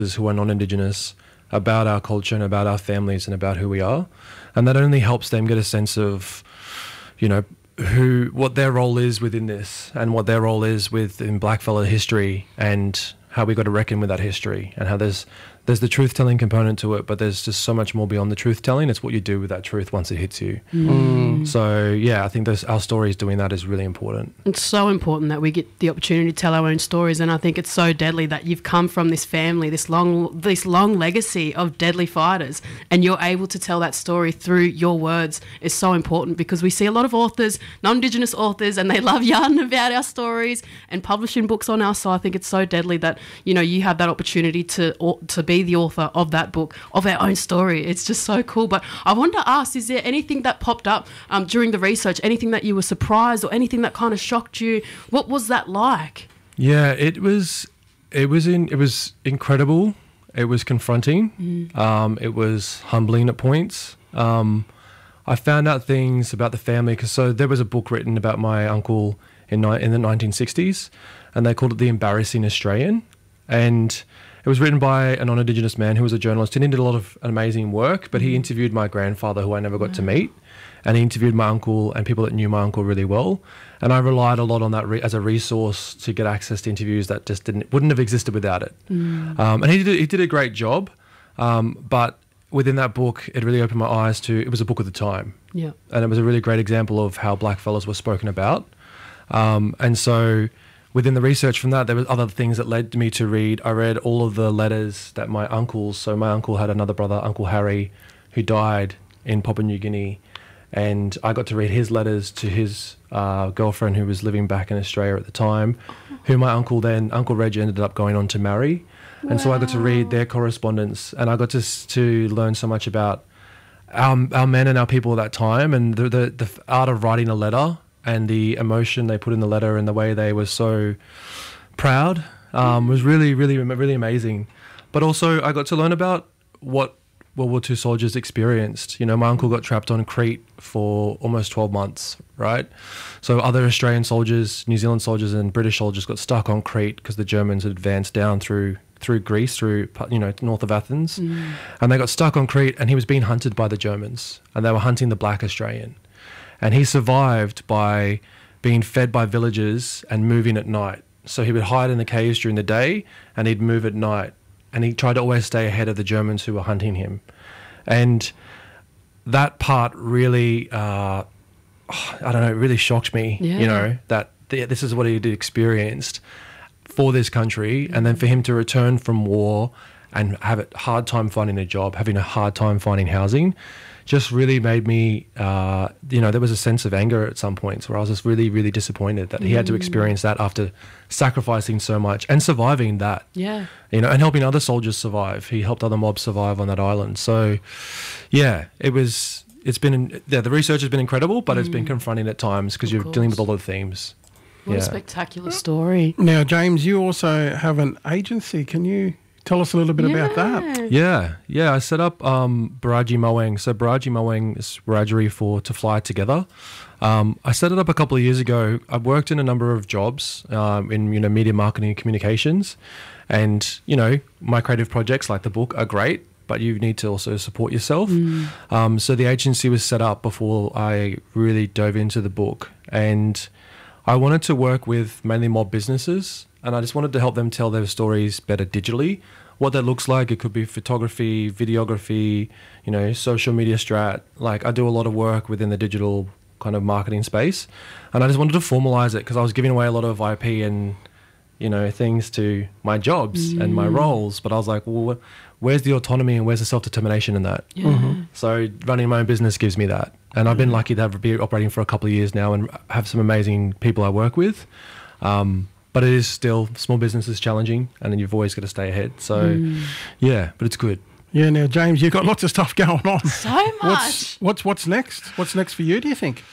who are non-Indigenous about our culture and about our families and about who we are. And that only helps them get a sense of, you know, what their role is within this and what their role is within blackfella history and how we got to reckon with that history and how there's the truth-telling component to it, but there's just so much more beyond the truth-telling. It's what you do with that truth once it hits you. So, yeah, I think our stories doing that is really important. It's so important that we get the opportunity to tell our own stories, and I think it's so deadly that you've come from this family, this long legacy of deadly fighters, and you're able to tell that story through your words is so important, because we see a lot of authors, non-Indigenous authors, and they love yarning about our stories and publishing books on us. So I think it's so deadly that, you know, you have that opportunity to be the author of that book, of our own story. It's just so cool. But I wanted to ask, is there anything that popped up during the research, anything that you were surprised or anything that kind of shocked you? What was that like? Yeah, it was incredible. It was confronting. It was humbling at points. I found out things about the family because there was a book written about my uncle in the 1960s, and they called it The Embarrassing Australian, and it was written by a non-Indigenous man who was a journalist, and he did a lot of amazing work, but he interviewed my grandfather, who I never got to meet, and he interviewed my uncle and people that knew my uncle really well. And I relied a lot on that as a resource to get access to interviews that just wouldn't have existed without it. And he did a great job, but within that book, it really opened my eyes to, it was a book of the time. Yeah. And it was a really great example of how blackfellas were spoken about. And so within the research from that, there were other things that led me to read. I read all of the letters that my uncles, so my uncle had another brother, Uncle Harry, who died in Papua New Guinea. And I got to read his letters to his girlfriend who was living back in Australia at the time, who my uncle Reg ended up going on to marry. And so I got to read their correspondence, and I got to learn so much about our men and our people at that time, and the art of writing a letter and the emotion they put in the letter and the way they were so proud was really, really, really amazing. But also I got to learn about what World War II soldiers experienced. You know, my uncle got trapped on Crete for almost 12 months, right? So other Australian soldiers, New Zealand soldiers and British soldiers got stuck on Crete because the Germans had advanced down through Greece, through, you know, north of Athens. And they got stuck on Crete, and he was being hunted by the Germans, and they were hunting the black Australian. And he survived by being fed by villagers and moving at night. So he would hide in the caves during the day, and he'd move at night. And he tried to always stay ahead of the Germans who were hunting him. And that part really, I don't know, it really shocked me, you know, that this is what he'd experienced for this country. And then for him to return from war and have a hard time finding a job, having a hard time finding housing, just really made me, you know, there was a sense of anger at some points where I was just really, really disappointed that he had to experience that after sacrificing so much and surviving that. Yeah. You know, and helping other soldiers survive. He helped other mobs survive on that island. So, yeah, the research has been incredible, but it's been confronting at times because you're dealing with a lot of themes. What a spectacular story. Now, James, you also have an agency. Can you tell us a little bit about that? Yeah. I set up Baraji Mawang. So Baraji Mawang is Wiradjuri to fly together. I set it up a couple of years ago. I've worked in a number of jobs in, you know, media marketing and communications, and, you know, my creative projects like the book are great, but you need to also support yourself. So the agency was set up before I really dove into the book, and I wanted to work with mainly mob businesses, and I just wanted to help them tell their stories better digitally. What that looks like, it could be photography, videography, you know, social media strat. Like, I do a lot of work within the digital kind of marketing space, and I just wanted to formalize it because I was giving away a lot of IP and, you know, things to my jobs and my roles. But I was like, well, where's the autonomy and where's the self-determination in that? So running my own business gives me that. And I've been lucky to be operating for a couple of years now and have some amazing people I work with. But it is still, small business is challenging, and then you've always got to stay ahead. So, yeah, but it's good. Yeah, now, James, you've got lots of stuff going on. So much. What's next? What's next for you, do you think?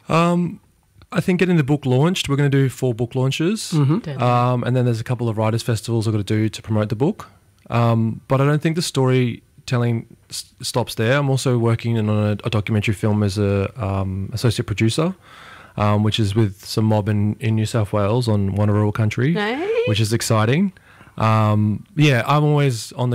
I think getting the book launched, we're going to do 4 book launches. And then there's a couple of writers' festivals I've got to do to promote the book. But I don't think the storytelling stops there. I'm also working on a documentary film as a associate producer, which is with some mob in New South Wales on Wanneroo country, which is exciting. Yeah, I'm always on the